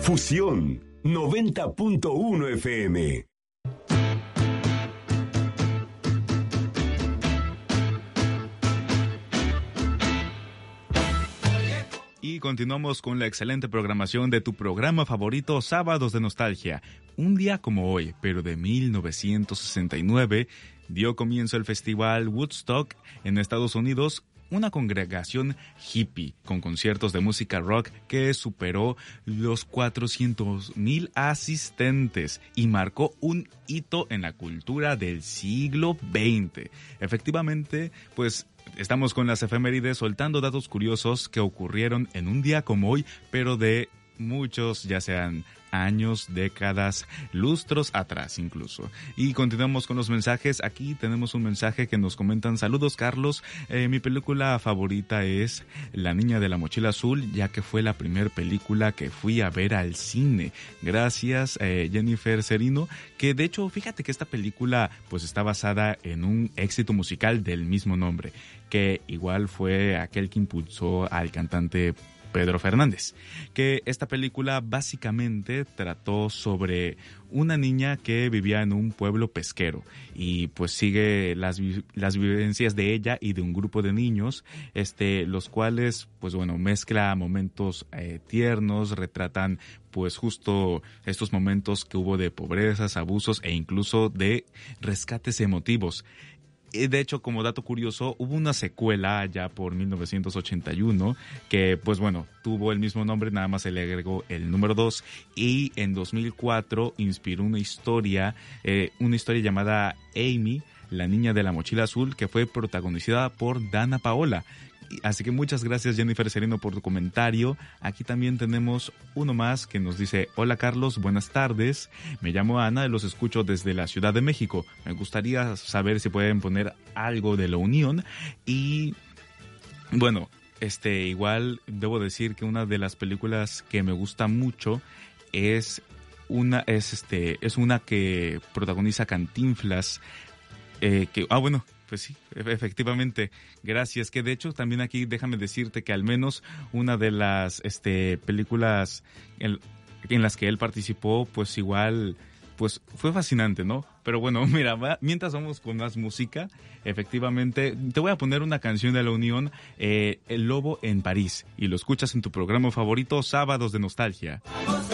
Fusión 90.1 FM. Y continuamos con la excelente programación de tu programa favorito, Sábados de Nostalgia. Un día como hoy, pero de 1969, dio comienzo el festival Woodstock en Estados Unidos, una congregación hippie con conciertos de música rock que superó los 400,000 asistentes y marcó un hito en la cultura del siglo XX. Efectivamente, pues estamos con las efemérides soltando datos curiosos que ocurrieron en un día como hoy, pero de muchos, ya sean años, décadas, lustros atrás incluso. Y continuamos con los mensajes. Aquí tenemos un mensaje que nos comentan: saludos Carlos, mi película favorita es La Niña de la Mochila Azul, ya que fue la primera película que fui a ver al cine. Gracias Jennifer Cerino, que de hecho fíjate que esta película pues está basada en un éxito musical del mismo nombre, que igual fue aquel que impulsó al cantante Pedro Fernández, que esta película básicamente trató sobre una niña que vivía en un pueblo pesquero y pues sigue las vivencias de ella y de un grupo de niños, los cuales pues bueno, mezcla momentos tiernos, retratan pues justo estos momentos que hubo de pobrezas, abusos e incluso de rescates emotivos. De hecho, como dato curioso, hubo una secuela ya por 1981 que, pues bueno, tuvo el mismo nombre, nada más se le agregó el número 2, y en 2004 inspiró una historia llamada Amy, la niña de la mochila azul, que fue protagonizada por Dana Paola. Así que muchas gracias Jennifer Sereno por tu comentario. Aquí también tenemos uno más que nos dice: hola Carlos, buenas tardes, me llamo Ana y los escucho desde la Ciudad de México. Me gustaría saber si pueden poner algo de La Unión. Y bueno, igual debo decir que una de las películas que me gusta mucho es una que protagoniza Cantinflas, pues sí, efectivamente, gracias. Que de hecho también aquí déjame decirte que al menos una de las películas en las que él participó, pues igual, pues fue fascinante, ¿no? Pero bueno, mira, mientras vamos con más música, efectivamente, te voy a poner una canción de La Unión, El Lobo en París, y lo escuchas en tu programa favorito, Sábados de Nostalgia.